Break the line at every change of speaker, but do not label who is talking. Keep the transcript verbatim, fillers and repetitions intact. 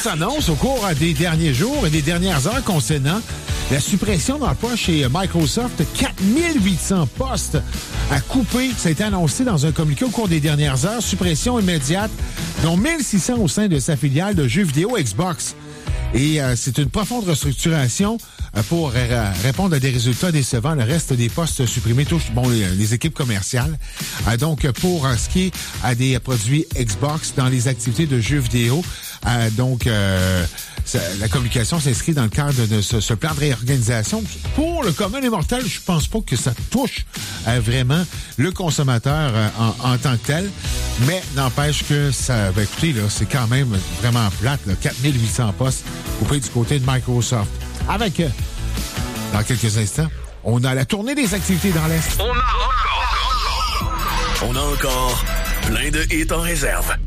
grosses annonces au cours des derniers jours et des dernières heures concernant la suppression d'emplois chez Microsoft. quatre mille huit cents postes à couper. Ça a été annoncé dans un communiqué au cours des dernières heures. Suppression immédiate, dont mille six cents au sein de sa filiale de jeux vidéo Xbox. Et euh, c'est une profonde restructuration euh, pour euh, répondre à des résultats décevants. Le reste des postes supprimés touche bon, les, les équipes commerciales. Euh, donc, pour euh, ce qui est à des produits Xbox dans les activités de jeux vidéo, euh, donc... Euh, Ça, la communication s'inscrit dans le cadre de ce, ce plan de réorganisation. Pour le commun des mortels, je pense pas que ça touche euh, vraiment le consommateur euh, en, en tant que tel. Mais n'empêche que ça, ben écoutez, là, c'est quand même vraiment plate. Là, quatre mille huit cents postes coupés du côté de Microsoft. Avec, euh, dans quelques instants, on a la tournée des activités dans l'Est.
On a encore, on a encore plein de hits en réserve.